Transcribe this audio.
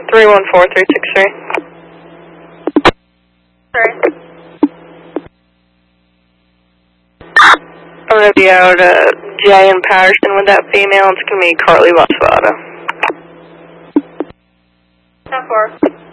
314363. Sorry. I'm going to be out Jay and Patterson with that female. It's going to be Carly Bosvada. 10-4.